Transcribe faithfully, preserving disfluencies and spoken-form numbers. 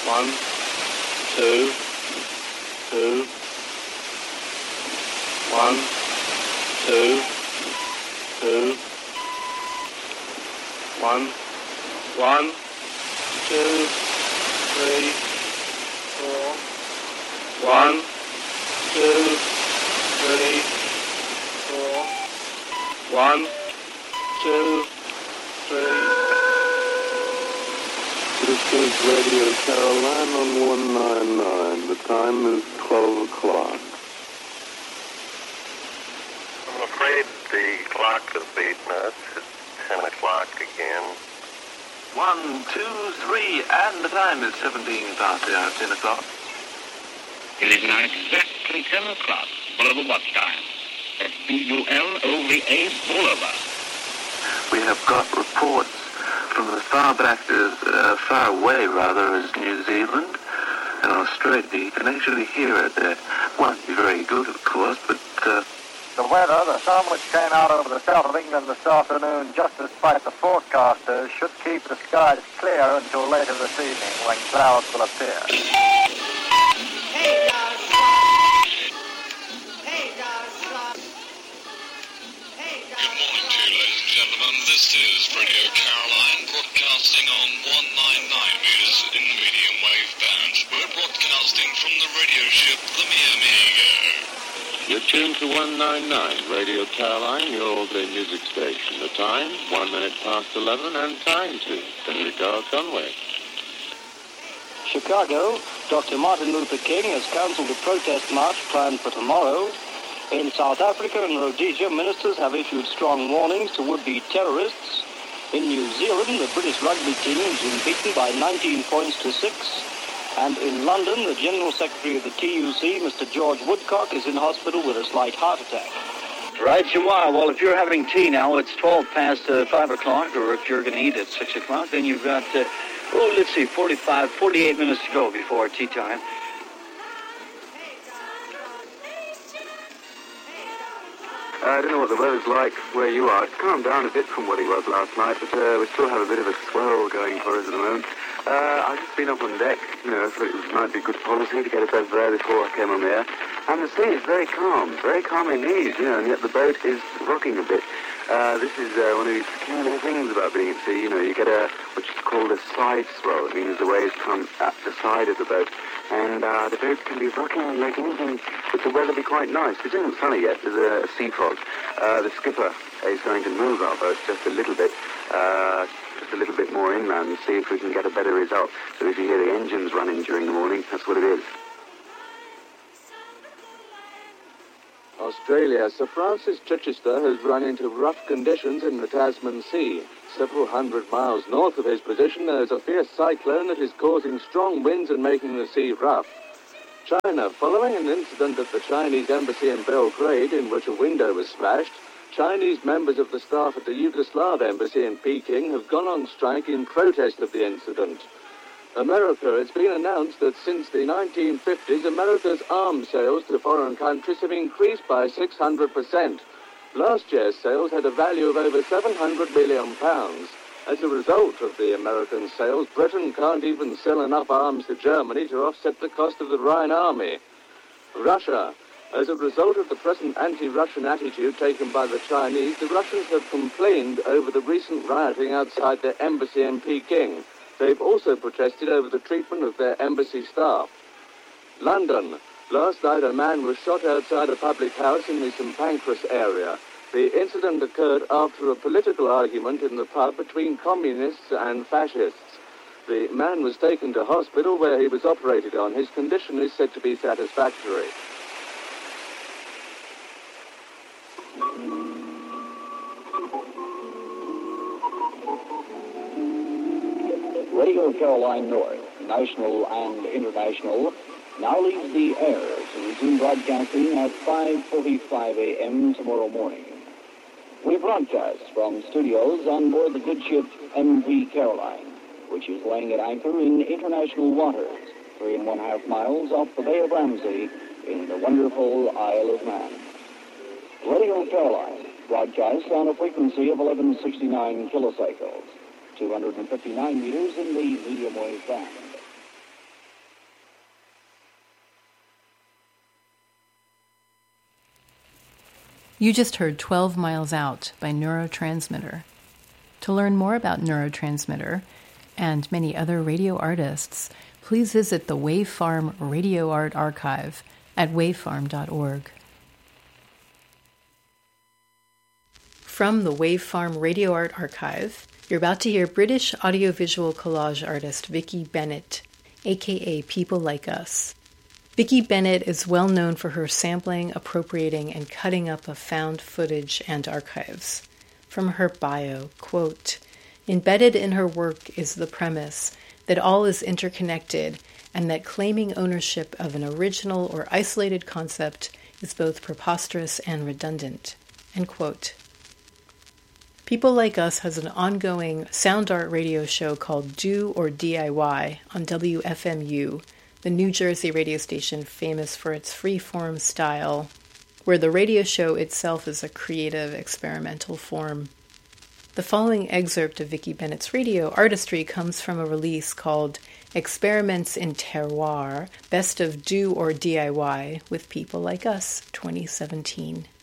One, two, two, one, two, two, one, one, two, three, four, one, two, three, four, one, two, three. This is Radio Caroline on one ninety-nine. The time is twelve o'clock. I'm afraid the clock has beaten us. It's ten o'clock again. One, two, three, and the time is seventeen past the hour, ten o'clock. It is now exactly ten o'clock. Bulova watch time. That's B U L O V A Bulova. We have got reports from as far back as, uh, far away rather, as New Zealand and Australia. You can actually hear it there. Won't be very good, of course, but uh, the weather, the sun which came out over the south of England this afternoon, just despite the forecasters, should keep the skies clear until later this evening when clouds will appear. Hey guys, hey guys, hey guys. Good morning to you, ladies and gentlemen. This is Radio Caroline, broadcasting on one ninety-nine meters in the medium wave band. We're broadcasting from the radio ship, the Miamigo. You're tuned to one ninety-nine, Radio Caroline, your all-day music station. The time, one minute past eleven, and time to Henry Carl Conway. Chicago, Doctor Martin Luther King has cancelled a protest march planned for tomorrow. In South Africa and Rhodesia, ministers have issued strong warnings to would-be terrorists. In New Zealand, the British rugby team has been beaten by nineteen points to six. And in London, the General Secretary of the T U C, Mister George Woodcock, is in hospital with a slight heart attack. Right you are. Well, if you're having tea now, it's twelve past uh, five o'clock, or if you're going to eat at six o'clock, then you've got, uh, oh, let's see, forty-five, forty-eight minutes to go before tea time. I don't know what the weather's like where you are. It's calmed down a bit from what it was last night, but uh, we still have a bit of a swell going for us at the moment. Uh, I've just been up on deck, you know, so it might be good policy to get us over there before I came on there. And the sea is very calm, very calm indeed, you know, and yet the boat is rocking a bit. Uh, this is uh, one of these peculiar things about being at sea, you know, you get a, what's called a side swell. It means the waves come at the side of the boat, and uh, the boat can be rocking like anything, but the weather be quite nice. It isn't sunny yet, there's a, a sea fog. Uh, the skipper is going to move our boat just a little bit, uh, just a little bit more inland and see if we can get a better result. So if you hear the engines running during the morning, that's what it is. Australia, Sir Francis Chichester has run into rough conditions in the Tasman Sea. Several hundred miles north of his position, there is a fierce cyclone that is causing strong winds and making the sea rough. China, following an incident at the Chinese embassy in Belgrade in which a window was smashed, Chinese members of the staff at the Yugoslav embassy in Peking have gone on strike in protest of the incident. America, it's been announced that since the nineteen fifties, America's arms sales to foreign countries have increased by six hundred percent. Last year's sales had a value of over seven hundred million pounds. As a result of the American sales, Britain can't even sell enough arms to Germany to offset the cost of the Rhine Army. Russia. As a result of the present anti-Russian attitude taken by the Chinese, the Russians have complained over the recent rioting outside their embassy in Peking. They've also protested over the treatment of their embassy staff. London. Last night a man was shot outside a public house in the St Pancras area. The incident occurred after a political argument in the pub between communists and fascists. The man was taken to hospital where he was operated on. His condition is said to be satisfactory. Radio Caroline North, national and international, now leaves the air to resume broadcasting at five forty-five a.m. tomorrow morning. We broadcast from studios on board the good ship M V Caroline, which is laying at anchor in international waters, three and one half miles off the Bay of Ramsey in the wonderful Isle of Man. Radio Caroline broadcasts on a frequency of eleven sixty-nine kilocycles, two hundred fifty-nine meters in the medium wave band. You just heard twelve Miles Out by Neurotransmitter. To learn more about Neurotransmitter and many other radio artists, please visit the Wave Farm Radio Art Archive at wave farm dot org. From the Wave Farm Radio Art Archive, you're about to hear British audiovisual collage artist Vicky Bennett, aka People Like Us. Vicky Bennett is well known for her sampling, appropriating, and cutting up of found footage and archives. From her bio, quote, "Embedded in her work is the premise that all is interconnected and that claiming ownership of an original or isolated concept is both preposterous and redundant." End quote. People Like Us has an ongoing sound art radio show called Do or D I Y on W F M U, the New Jersey radio station famous for its free-form style, where the radio show itself is a creative, experimental form. The following excerpt of Vicky Bennett's radio artistry comes from a release called Experiments in Terroir, Best of Do or D I Y with People Like Us, twenty seventeen.